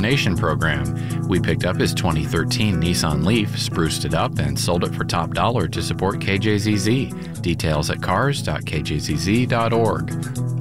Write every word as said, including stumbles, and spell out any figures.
donation program. We picked up his twenty thirteen Nissan Leaf, spruced it up, and sold it for top dollar to support K J Z Z. Details at cars dot k j z z dot org.